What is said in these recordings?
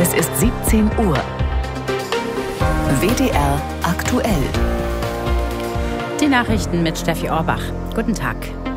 Es ist 17 Uhr. WDR aktuell. Die Nachrichten mit Steffi Orbach. Guten Tag.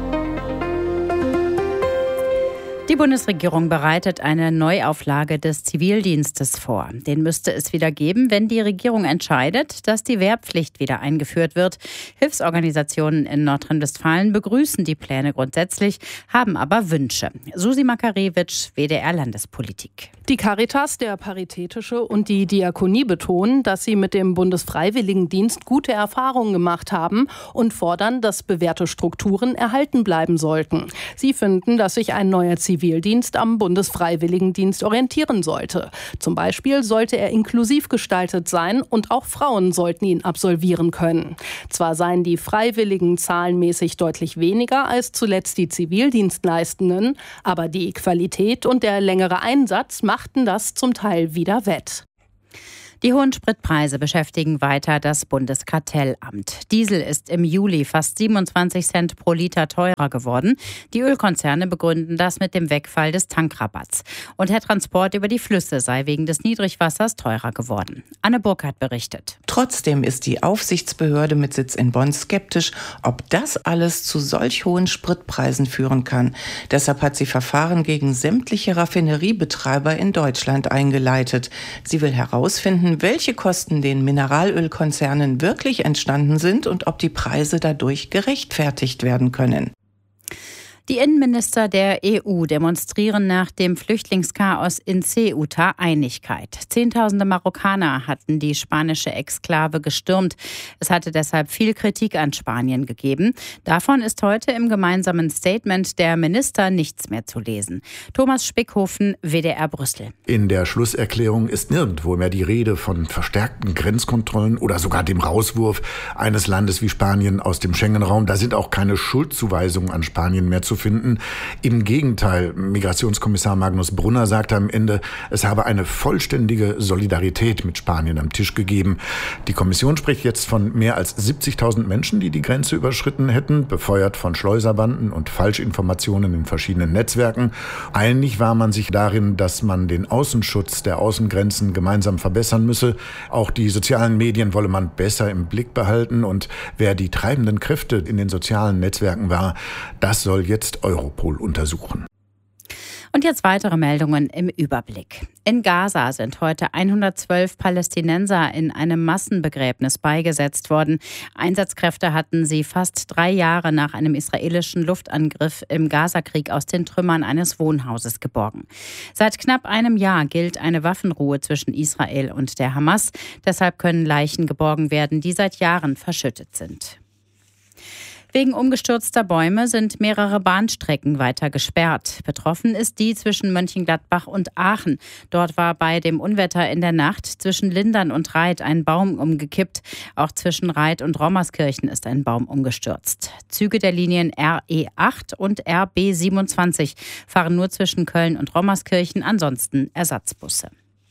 Die Bundesregierung bereitet eine Neuauflage des Zivildienstes vor. Den müsste es wieder geben, wenn die Regierung entscheidet, dass die Wehrpflicht wieder eingeführt wird. Hilfsorganisationen in Nordrhein-Westfalen begrüßen die Pläne grundsätzlich, haben aber Wünsche. Susi Makarewitsch, WDR Landespolitik. Die Caritas, der Paritätische und die Diakonie betonen, dass sie mit dem Bundesfreiwilligendienst gute Erfahrungen gemacht haben und fordern, dass bewährte Strukturen erhalten bleiben sollten. Sie finden, dass sich ein neuer Zivildienst am Bundesfreiwilligendienst orientieren sollte. Zum Beispiel sollte er inklusiv gestaltet sein und auch Frauen sollten ihn absolvieren können. Zwar seien die Freiwilligen zahlenmäßig deutlich weniger als zuletzt die Zivildienstleistenden, aber die Qualität und der längere Einsatz machten das zum Teil wieder wett. Die hohen Spritpreise beschäftigen weiter das Bundeskartellamt. Diesel ist im Juli fast 27 Cent pro Liter teurer geworden. Die Ölkonzerne begründen das mit dem Wegfall des Tankrabatts. Und der Transport über die Flüsse sei wegen des Niedrigwassers teurer geworden. Anne Burkhardt berichtet. Trotzdem ist die Aufsichtsbehörde mit Sitz in Bonn skeptisch, ob das alles zu solch hohen Spritpreisen führen kann. Deshalb hat sie Verfahren gegen sämtliche Raffineriebetreiber in Deutschland eingeleitet. Sie will herausfinden, welche Kosten den Mineralölkonzernen wirklich entstanden sind und ob die Preise dadurch gerechtfertigt werden können. Die Innenminister der EU demonstrieren nach dem Flüchtlingschaos in Ceuta Einigkeit. Zehntausende Marokkaner hatten die spanische Exklave gestürmt. Es hatte deshalb viel Kritik an Spanien gegeben. Davon ist heute im gemeinsamen Statement der Minister nichts mehr zu lesen. Thomas Spickhofen, WDR Brüssel. In der Schlusserklärung ist nirgendwo mehr die Rede von verstärkten Grenzkontrollen oder sogar dem Rauswurf eines Landes wie Spanien aus dem Schengen-Raum. Da sind auch keine Schuldzuweisungen an Spanien mehr zu finden. Im Gegenteil, Migrationskommissar Magnus Brunner sagte am Ende, es habe eine vollständige Solidarität mit Spanien am Tisch gegeben. Die Kommission spricht jetzt von mehr als 70.000 Menschen, die die Grenze überschritten hätten, befeuert von Schleuserbanden und Falschinformationen in verschiedenen Netzwerken. Einig war man sich darin, dass man den Außenschutz der Außengrenzen gemeinsam verbessern müsse. Auch die sozialen Medien wolle man besser im Blick behalten. Und wer die treibenden Kräfte in den sozialen Netzwerken war, das soll jetzt Europol untersuchen. Und jetzt weitere Meldungen im Überblick. In Gaza sind heute 112 Palästinenser in einem Massenbegräbnis beigesetzt worden. Einsatzkräfte hatten sie fast 3 Jahre nach einem israelischen Luftangriff im Gazakrieg aus den Trümmern eines Wohnhauses geborgen. Seit knapp einem Jahr gilt eine Waffenruhe zwischen Israel und der Hamas. Deshalb können Leichen geborgen werden, die seit Jahren verschüttet sind. Wegen umgestürzter Bäume sind mehrere Bahnstrecken weiter gesperrt. Betroffen ist die zwischen Mönchengladbach und Aachen. Dort war bei dem Unwetter in der Nacht zwischen Lindern und Reit ein Baum umgekippt. Auch zwischen Reit und Rommerskirchen ist ein Baum umgestürzt. Züge der Linien RE8 und RB27 fahren nur zwischen Köln und Rommerskirchen, ansonsten Ersatzbusse.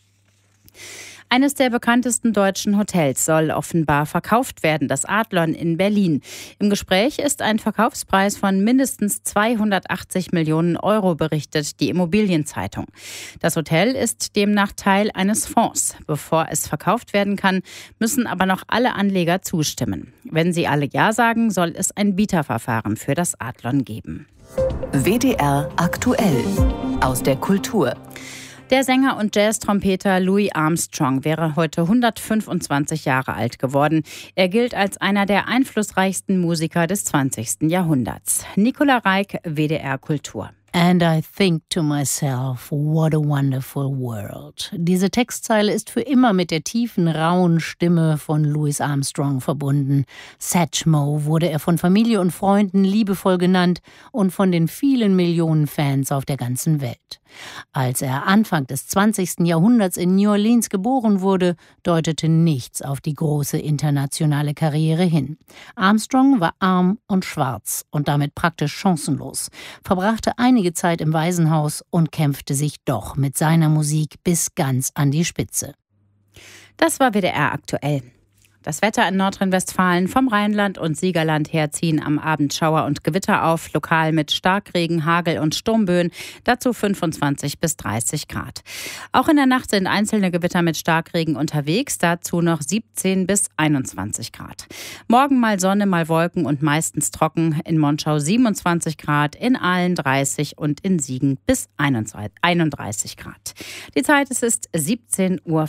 Eines der bekanntesten deutschen Hotels soll offenbar verkauft werden, das Adlon in Berlin. Im Gespräch ist ein Verkaufspreis von mindestens 280 Millionen Euro, berichtet die Immobilienzeitung. Das Hotel ist demnach Teil eines Fonds. Bevor es verkauft werden kann, müssen aber noch alle Anleger zustimmen. Wenn sie alle Ja sagen, soll es ein Bieterverfahren für das Adlon geben. WDR aktuell aus der Kultur. Der Sänger und Jazz-Trompeter Louis Armstrong wäre heute 125 Jahre alt geworden. Er gilt als einer der einflussreichsten Musiker des 20. Jahrhunderts. Nicola Reik, WDR Kultur. And I think to myself, what a wonderful world. Diese Textzeile ist für immer mit der tiefen, rauen Stimme von Louis Armstrong verbunden. Satchmo wurde er von Familie und Freunden liebevoll genannt und von den vielen Millionen Fans auf der ganzen Welt. Als er Anfang des 20. Jahrhunderts in New Orleans geboren wurde, deutete nichts auf die große internationale Karriere hin. Armstrong war arm und schwarz und damit praktisch chancenlos, verbrachte einige Zeit im Waisenhaus und kämpfte sich doch mit seiner Musik bis ganz an die Spitze. Das war WDR aktuell. Das Wetter in Nordrhein-Westfalen: vom Rheinland und Siegerland her ziehen am Abend Schauer und Gewitter auf, lokal mit Starkregen, Hagel und Sturmböen, dazu 25 bis 30 Grad. Auch in der Nacht sind einzelne Gewitter mit Starkregen unterwegs, dazu noch 17 bis 21 Grad. Morgen mal Sonne, mal Wolken und meistens trocken, in Monschau 27 Grad, in Aalen 30 und in Siegen bis 31 Grad. Die Zeit, es ist 17:05 Uhr.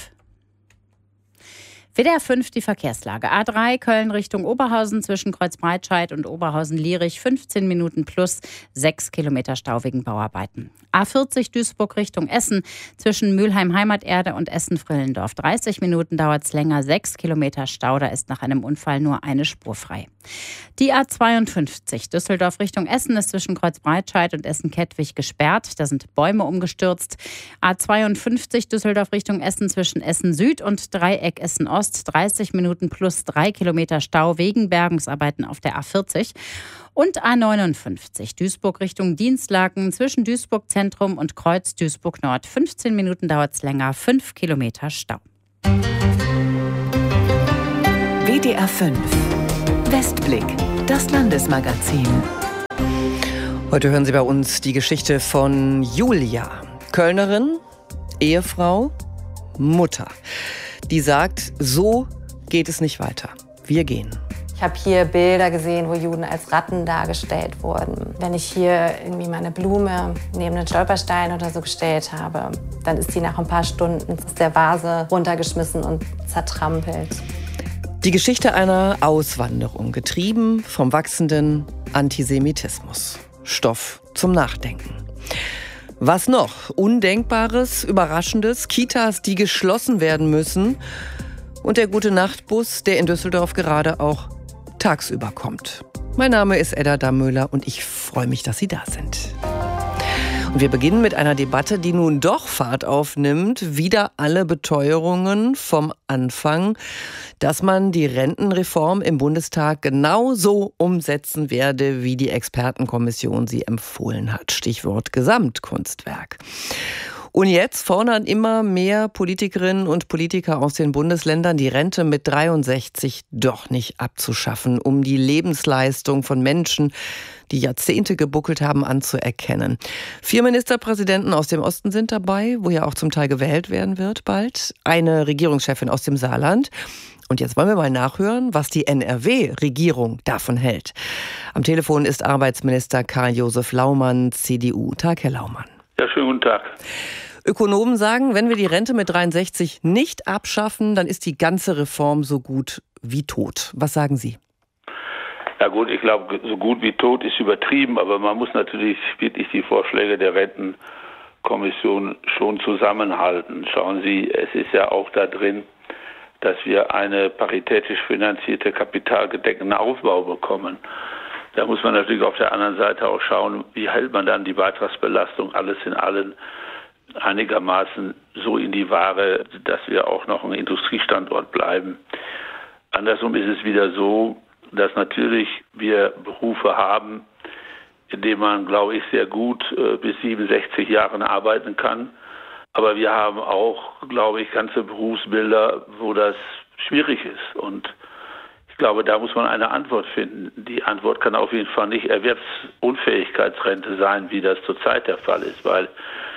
WDR 5, die Verkehrslage. A3 Köln Richtung Oberhausen zwischen Kreuzbreitscheid und Oberhausen-Lierich 15 Minuten plus 6 Kilometer Stau wegen Bauarbeiten. A40 Duisburg Richtung Essen zwischen Mülheim-Heimaterde und Essen-Frillendorf 30 Minuten dauert es länger, 6 Kilometer Stau, da ist nach einem Unfall nur eine Spur frei. Die A52 Düsseldorf Richtung Essen ist zwischen Kreuzbreitscheid und Essen-Kettwig gesperrt, da sind Bäume umgestürzt. A52 Düsseldorf Richtung Essen zwischen Essen Süd und Dreieck Essen Ost 30 Minuten plus 3 Kilometer Stau wegen Bergungsarbeiten auf der A40. Und A59 Duisburg Richtung Dienstlaken zwischen Duisburg Zentrum und Kreuz Duisburg Nord. 15 Minuten dauert es länger, 5 Kilometer Stau. WDR 5 Westblick, das Landesmagazin. Heute hören Sie bei uns die Geschichte von Julia, Kölnerin, Ehefrau, Mutter. Die sagt, so geht es nicht weiter. Wir gehen. Ich habe hier Bilder gesehen, wo Juden als Ratten dargestellt wurden. Wenn ich hier irgendwie meine Blume neben einen Stolperstein oder so gestellt habe, dann ist die nach ein paar Stunden aus der Vase runtergeschmissen und zertrampelt. Die Geschichte einer Auswanderung, getrieben vom wachsenden Antisemitismus. Stoff zum Nachdenken. Was noch? Undenkbares, Überraschendes, Kitas, die geschlossen werden müssen und der Gute-Nacht-Bus, der in Düsseldorf gerade auch tagsüber kommt. Mein Name ist Edda Dammöhler und ich freue mich, dass Sie da sind. Und wir beginnen mit einer Debatte, die nun doch Fahrt aufnimmt. Wieder alle Beteuerungen vom Anfang, dass man die Rentenreform im Bundestag genauso umsetzen werde, wie die Expertenkommission sie empfohlen hat. Stichwort Gesamtkunstwerk. Und jetzt fordern immer mehr Politikerinnen und Politiker aus den Bundesländern, die Rente mit 63 doch nicht abzuschaffen, um die Lebensleistung von Menschen, die Jahrzehnte gebuckelt haben, anzuerkennen. 4 Ministerpräsidenten aus dem Osten sind dabei, wo ja auch zum Teil gewählt werden wird bald. Eine Regierungschefin aus dem Saarland. Und jetzt wollen wir mal nachhören, was die NRW-Regierung davon hält. Am Telefon ist Arbeitsminister Karl-Josef Laumann, CDU. Tag, Herr Laumann. Ja, schönen guten Tag. Ökonomen sagen, wenn wir die Rente mit 63 nicht abschaffen, dann ist die ganze Reform so gut wie tot. Was sagen Sie? Ja gut, ich glaube, so gut wie tot ist übertrieben, aber man muss natürlich wirklich die Vorschläge der Rentenkommission schon zusammenhalten. Schauen Sie, es ist ja auch da drin, dass wir eine paritätisch finanzierte, kapitalgedeckten Aufbau bekommen. Da muss man natürlich auf der anderen Seite auch schauen, wie hält man dann die Beitragsbelastung alles in allem einigermaßen so in die Waage, dass wir auch noch ein Industriestandort bleiben. Andersrum ist es wieder so, dass natürlich wir Berufe haben, in denen man, glaube ich, sehr gut bis 67 Jahren arbeiten kann. Aber wir haben auch, glaube ich, ganze Berufsbilder, wo das schwierig ist. Und ich glaube, da muss man eine Antwort finden. Die Antwort kann auf jeden Fall nicht Erwerbsunfähigkeitsrente sein, wie das zurzeit der Fall ist, weil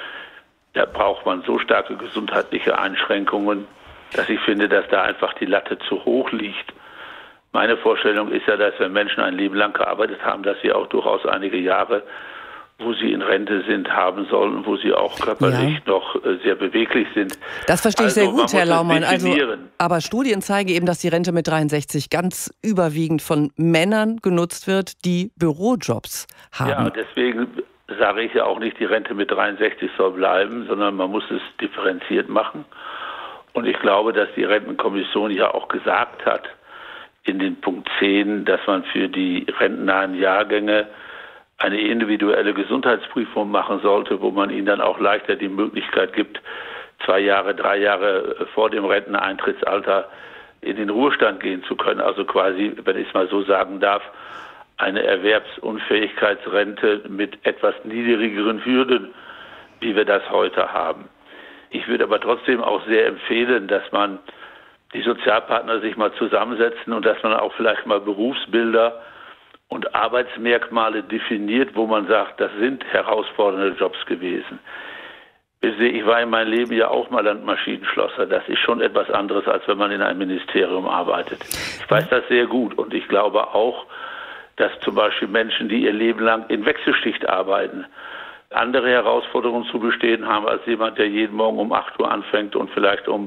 da braucht man so starke gesundheitliche Einschränkungen, dass ich finde, dass da einfach die Latte zu hoch liegt. Meine Vorstellung ist ja, dass wenn Menschen ein Leben lang gearbeitet haben, dass sie auch durchaus einige Jahre, wo sie in Rente sind, haben sollen, wo sie auch körperlich noch sehr beweglich sind. Das verstehe ich sehr gut, Herr Laumann. Aber Studien zeigen eben, dass die Rente mit 63 ganz überwiegend von Männern genutzt wird, die Bürojobs haben. Ja, deswegen sage ich ja auch nicht, die Rente mit 63 soll bleiben, sondern man muss es differenziert machen. Und ich glaube, dass die Rentenkommission ja auch gesagt hat, in den Punkt 10, dass man für die rentennahen Jahrgänge eine individuelle Gesundheitsprüfung machen sollte, wo man ihnen dann auch leichter die Möglichkeit gibt, 2 Jahre, 3 Jahre vor dem Renteneintrittsalter in den Ruhestand gehen zu können. Also quasi, wenn ich es mal so sagen darf, eine Erwerbsunfähigkeitsrente mit etwas niedrigeren Hürden, wie wir das heute haben. Ich würde aber trotzdem auch sehr empfehlen, dass man die Sozialpartner sich mal zusammensetzen und dass man auch vielleicht mal Berufsbilder und Arbeitsmerkmale definiert, wo man sagt, das sind herausfordernde Jobs gewesen. Ich war in meinem Leben ja auch mal Landmaschinenschlosser. Das ist schon etwas anderes, als wenn man in einem Ministerium arbeitet. Ich weiß das sehr gut und ich glaube auch, dass zum Beispiel Menschen, die ihr Leben lang in Wechselschicht arbeiten, andere Herausforderungen zu bestehen haben als jemand, der jeden Morgen um 8 Uhr anfängt und vielleicht um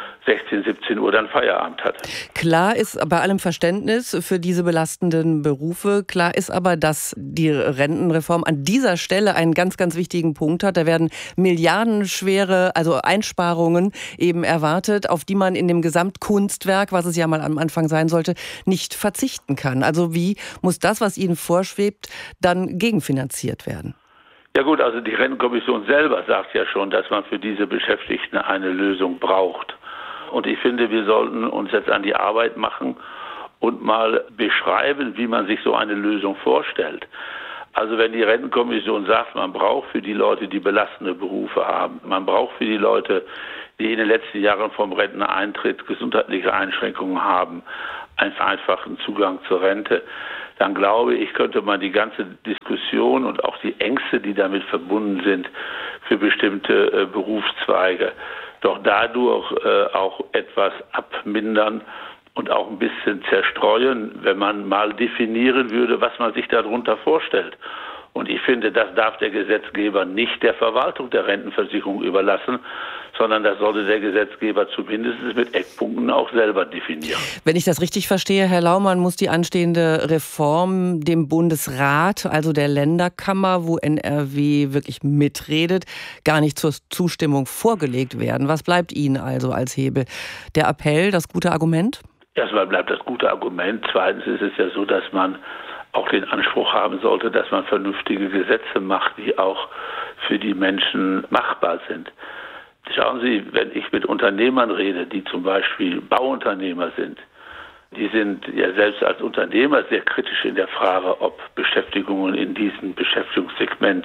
16, 17 Uhr dann Feierabend hat. Klar ist bei allem Verständnis für diese belastenden Berufe, klar ist aber, dass die Rentenreform an dieser Stelle einen ganz, ganz wichtigen Punkt hat. Da werden milliardenschwere, also Einsparungen eben erwartet, auf die man in dem Gesamtkunstwerk, was es ja mal am Anfang sein sollte, nicht verzichten kann. Also wie muss das, was Ihnen vorschwebt, dann gegenfinanziert werden? Ja gut, also die Rentenkommission selber sagt ja schon, dass man für diese Beschäftigten eine Lösung braucht. Und ich finde, wir sollten uns jetzt an die Arbeit machen und mal beschreiben, wie man sich so eine Lösung vorstellt. Also wenn die Rentenkommission sagt, man braucht für die Leute, die belastende Berufe haben, man braucht für die Leute, die in den letzten Jahren vom Renteneintritt gesundheitliche Einschränkungen haben, einen einfachen Zugang zur Rente, dann glaube ich, könnte man die ganze Diskussion und auch die Ängste, die damit verbunden sind, für bestimmte Berufszweige, doch dadurch auch etwas abmindern und auch ein bisschen zerstreuen, wenn man mal definieren würde, was man sich darunter vorstellt. Und ich finde, das darf der Gesetzgeber nicht der Verwaltung der Rentenversicherung überlassen, sondern das sollte der Gesetzgeber zumindest mit Eckpunkten auch selber definieren. Wenn ich das richtig verstehe, Herr Laumann, muss die anstehende Reform dem Bundesrat, also der Länderkammer, wo NRW wirklich mitredet, gar nicht zur Zustimmung vorgelegt werden. Was bleibt Ihnen also als Hebel? Der Appell, das gute Argument? Erstmal bleibt das gute Argument. Zweitens ist es ja so, dass man auch den Anspruch haben sollte, dass man vernünftige Gesetze macht, die auch für die Menschen machbar sind. Schauen Sie, wenn ich mit Unternehmern rede, die zum Beispiel Bauunternehmer sind, die sind ja selbst als Unternehmer sehr kritisch in der Frage, ob Beschäftigungen in diesem Beschäftigungssegment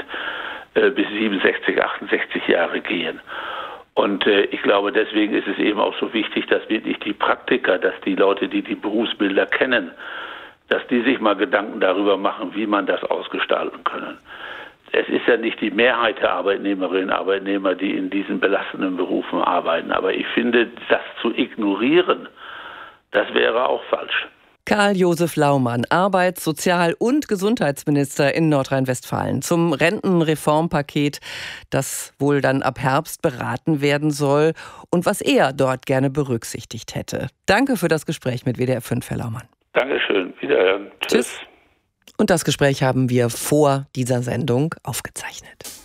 bis 67, 68 Jahre gehen. Und ich glaube, deswegen ist es eben auch so wichtig, dass wirklich die Praktiker, dass die Leute, die die Berufsbilder kennen, dass die sich mal Gedanken darüber machen, wie man das ausgestalten können. Es ist ja nicht die Mehrheit der Arbeitnehmerinnen und Arbeitnehmer, die in diesen belastenden Berufen arbeiten. Aber ich finde, das zu ignorieren, das wäre auch falsch. Karl-Josef Laumann, Arbeits-, Sozial- und Gesundheitsminister in Nordrhein-Westfalen, zum Rentenreformpaket, das wohl dann ab Herbst beraten werden soll und was er dort gerne berücksichtigt hätte. Danke für das Gespräch mit WDR 5, Herr Laumann. Dankeschön. Wiederhören. Tschüss. Und das Gespräch haben wir vor dieser Sendung aufgezeichnet.